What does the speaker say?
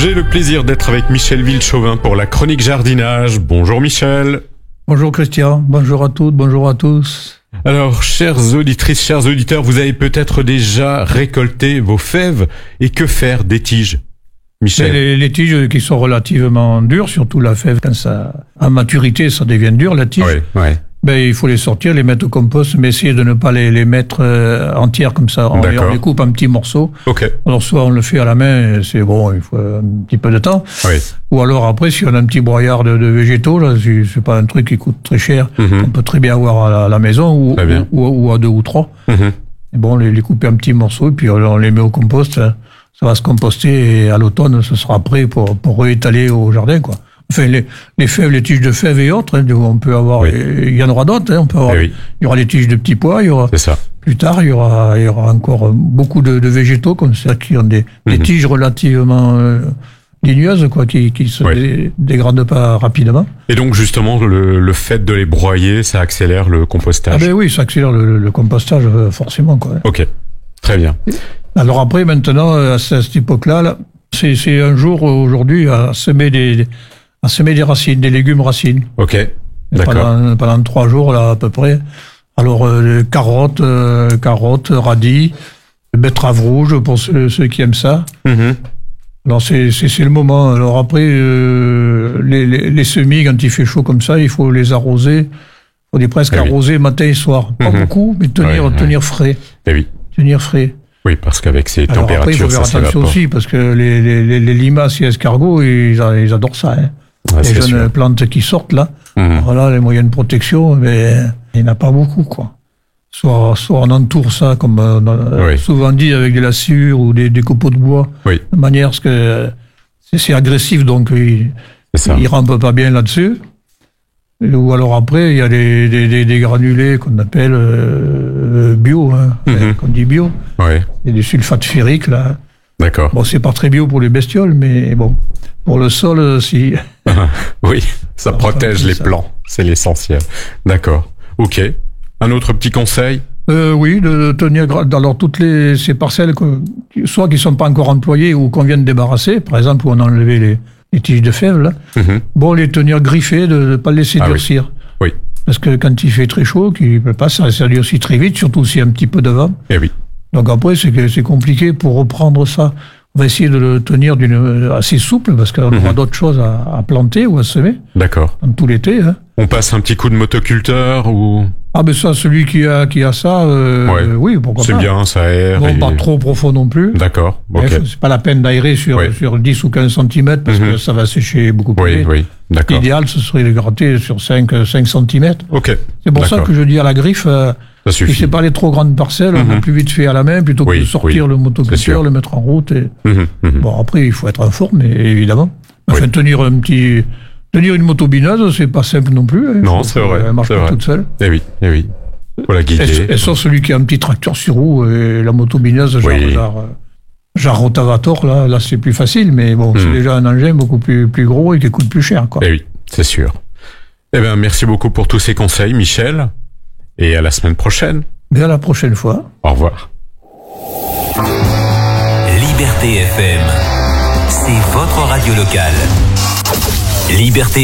J'ai le plaisir d'être avec Michel Villechauvin pour la chronique jardinage. Bonjour Michel. Bonjour Christian, bonjour à toutes, bonjour à tous. Alors, chères auditrices, chers auditeurs, vous avez peut-être déjà récolté vos fèves. Et que faire des tiges, Michel? Les tiges qui sont relativement dures, surtout la fève, quand ça, à maturité, ça devient dur, la tige. Oui. Ben, il faut les sortir, les mettre au compost, mais essayer de ne pas les mettre entières comme ça. On les coupe en petits morceaux. Ok. Alors, soit on le fait à la main, c'est bon, il faut un petit peu de temps. Oui. Ou alors après, si on a un petit broyard de végétaux, là, c'est pas un truc qui coûte très cher. On peut très bien avoir à la maison ou à 2 ou 3. Et bon, les couper en petits morceaux, et puis on les met au compost. Ça va se composter et à l'automne, ce sera prêt pour réétaler au jardin, quoi. Enfin, les fèves, les tiges de fèves et autres, hein, on peut avoir, il y en aura d'autres, hein, on peut avoir, il y aura les tiges de petits pois, il y aura, c'est ça. Plus tard, il y aura encore beaucoup de végétaux comme ça, qui ont des tiges relativement ligneuses, quoi, qui se dégradent pas rapidement. Et donc, justement, le fait de les broyer, ça accélère le compostage. Ah ben oui, ça accélère le compostage, forcément, quoi. Ok. Très bien. Alors après, maintenant, à cette époque-là, c'est un jour, aujourd'hui, à semer des racines, des légumes racines. Ok, d'accord. Pendant 3 jours, là, à peu près. Alors, carottes, radis, betteraves rouges, pour ceux qui aiment ça. Alors, c'est le moment. Alors après, les semis, quand il fait chaud comme ça, il faut les arroser. Il faut presque arroser matin et soir. Pas beaucoup, mais tenir frais. Oui. Tenir frais. Oui, parce qu'avec ces températures, après, il faut faire attention aussi, parce que les limaces et escargots, ils adorent ça. Hein. Les jeunes plantes qui sortent là, voilà, les moyens de protection, mais il n'y en a pas beaucoup, quoi. Soit on entoure ça, comme on a souvent dit, avec des lassures ou des copeaux de bois, de manière à ce que c'est agressif, donc il rampe pas bien là-dessus. Ou alors après, il y a des granulés qu'on appelle bio, hein, qu'on dit bio. Il y a des sulfates ferriques, là. D'accord. Bon, c'est pas très bio pour les bestioles, mais bon, pour le sol, si. Oui, ça protège les plants, c'est l'essentiel. D'accord. Ok. Un autre petit conseil? Oui, de tenir alors toutes ces parcelles, soit qui sont pas encore employées ou qu'on vient de débarrasser, par exemple où on a enlevé les tiges de fèves, là. Bon, les tenir griffées, de ne pas les laisser durcir. Oui. Parce que quand il fait très chaud, qu'il ne peut pas, ça durcit très vite, surtout s'il y a un petit peu de vent. Eh oui. Donc après, c'est compliqué pour reprendre ça. On va essayer de le tenir assez souple, parce qu'on aura d'autres choses à planter ou à semer. D'accord. Dans tout l'été. Hein. On passe un petit coup de motoculteur ou... Ah ben ça, celui qui a ça, oui, pourquoi pas. C'est bien, ça aère. Bon, pas trop profond non plus. D'accord, ok. C'est pas la peine d'aérer sur 10 ou 15 cm, parce que ça va sécher beaucoup plus vite. Oui, d'accord. L'idéal, ce serait de gratter sur 5 cm. Ok. C'est pour ça que je dis à la griffe, si c'est pas les trop grandes parcelles, on a plus vite fait à la main, plutôt que de sortir le motoculteur, le mettre en route. Bon, après, il faut être en forme, évidemment. Enfin, tenir une motobineuse, c'est pas simple non plus. Hein. Non, c'est vrai. Elle marche pas toute seule. Eh oui. Faut la guider. Et sauf celui qui a un petit tracteur sur roue, et la motobineuse, genre Rotavator, là c'est plus facile, mais bon, c'est déjà un engin beaucoup plus gros et qui coûte plus cher, quoi. Eh oui, c'est sûr. Eh bien, merci beaucoup pour tous ces conseils, Michel. Et à la semaine prochaine. Bien, à la prochaine fois. Au revoir. Liberté FM, c'est votre radio locale. Liberté